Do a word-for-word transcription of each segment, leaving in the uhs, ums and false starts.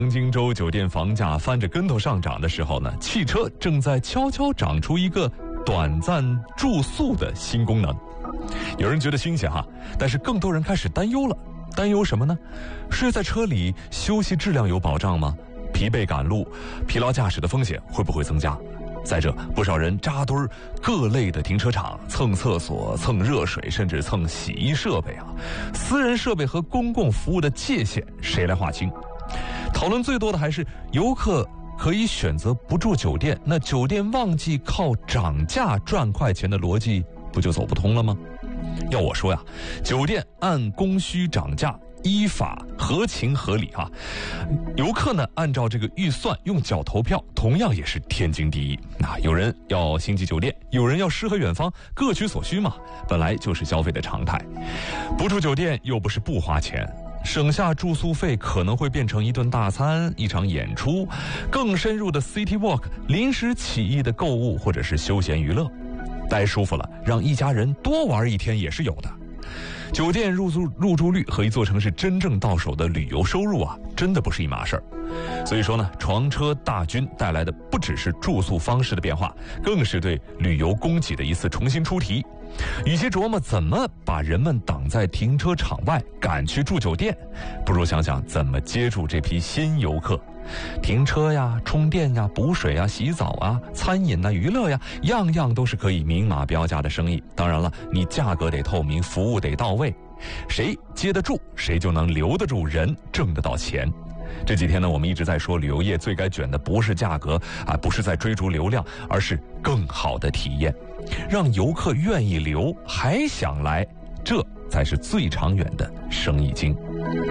京州酒店房价翻着跟头上涨的时候呢，汽车正在悄悄长出一个短暂住宿的新功能。有人觉得新鲜哈，但是更多人开始担忧了。担忧什么呢？睡在车里休息质量有保障吗？疲惫赶路、疲劳驾驶的风险会不会增加？再者，不少人扎堆儿各类的停车场蹭厕所、蹭热水，甚至蹭洗衣设备啊。私人设备和公共服务的界限谁来划清？讨论最多的还是游客可以选择不住酒店，那酒店旺季靠涨价赚快钱的逻辑不就走不通了吗？要我说呀，酒店按供需涨价依法合情合理哈，游客呢按照这个预算用脚投票，同样也是天经地义。那有人要星级酒店，有人要诗和远方，各取所需嘛，本来就是消费的常态。不住酒店又不是不花钱，省下住宿费可能会变成一顿大餐、一场演出，更深入的 City Walk、临时起意的购物或者是休闲娱乐，待舒服了，让一家人多玩一天也是有的。酒店入住入住率和一座城市真正到手的旅游收入啊，真的不是一码事儿。所以说呢，床车大军带来的不只是住宿方式的变化，更是对旅游供给的一次重新出题。与其琢磨怎么把人们挡在停车场外赶去住酒店，不如想想怎么接住这批新游客。停车呀、充电呀、补水呀、洗澡啊、餐饮啊、娱乐呀，样样都是可以明码标价的生意。当然了，你价格得透明，服务得到位，谁接得住，谁就能留得住人，挣得到钱。这几天呢，我们一直在说，旅游业最该卷的不是价格啊，不是在追逐流量，而是更好的体验，让游客愿意留，还想来，这才是最长远的生意经。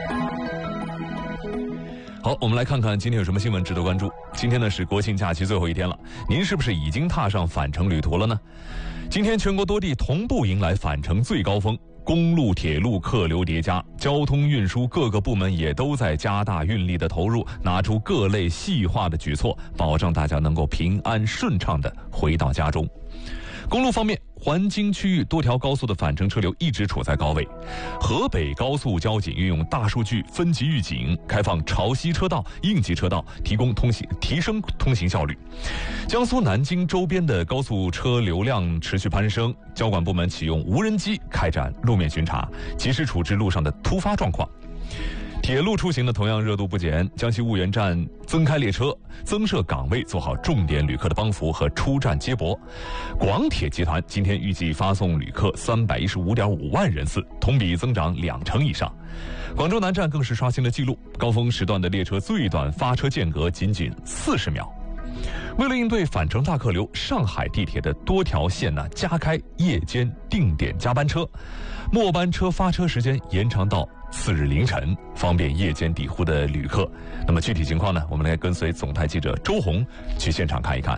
好，我们来看看今天有什么新闻值得关注。今天呢是国庆假期最后一天了，您是不是已经踏上返程旅途了呢？今天全国多地同步迎来返程最高峰，公路、铁路客流叠加，交通运输各个部门也都在加大运力的投入，拿出各类细化的举措，保障大家能够平安顺畅地回到家中。公路方面，环京区域多条高速的返程车流一直处在高位。河北高速交警运用大数据分级预警，开放潮汐车道、应急车道，提供通行提升通行效率。江苏南京周边的高速车流量持续攀升，交管部门启用无人机开展路面巡查，及时处置路上的突发状况。铁路出行呢，同样热度不减。江西婺源站增开列车，增设岗位，做好重点旅客的帮扶和出站接驳。广铁集团今天预计发送旅客三百一十五点五万人次，同比增长两成以上。广州南站更是刷新了纪录，高峰时段的列车最短发车间隔仅仅四十秒。为了应对返程大客流，上海地铁的多条线呢加开夜间定点加班车，末班车发车时间延长到次日凌晨，方便夜间抵沪的旅客。那么具体情况呢，我们来跟随总台记者周红去现场看一看。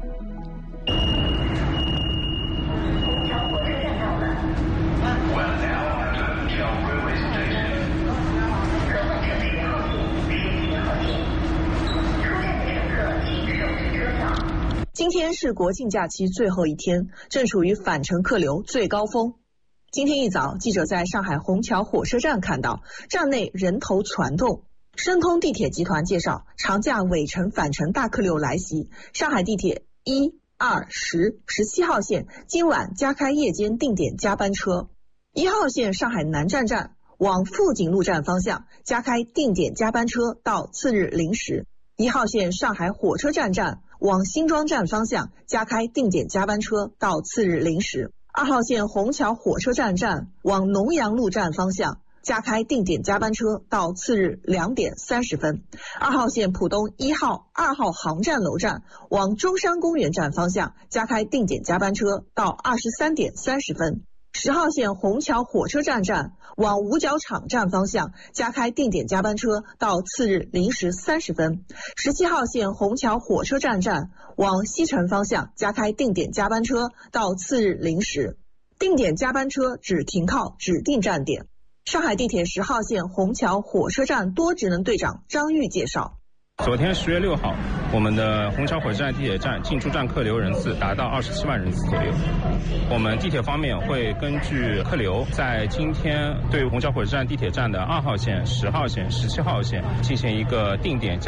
今天是国庆假期最后一天，正处于返程客流最高峰。今天一早，记者在上海虹桥火车站看到，站内人头攒动。申通地铁集团介绍，长假尾程返程大客流来袭，上海地铁一、二、十、十七号线今晚加开夜间定点加班车。一号线上海南站站往富锦路站方向加开定点加班车到次日零时。一号线上海火车站站往新庄站方向加开定点加班车到次日零时。二号线虹桥火车站站往农阳路站方向加开定点加班车到次日两点三十分。二号线浦东一号、二号航站楼站往中山公园站方向加开定点加班车到二十三点三十分。十号线虹桥火车站站往五角场站方向加开定点加班车到次日零时三十分。十七号线虹桥火车站站往西城方向加开定点加班车到次日零时。定点加班车只停靠指定站点。上海地铁十号线虹桥火车站多职能队长张玉介绍， 昨天十月六号，我们的虹桥火车站地铁站进出站客流人次达到二十七万人次左右。我们地铁方面会根据客流，在今天对虹桥火车站地铁站的二号线、十号线、十七号线进行一个定点加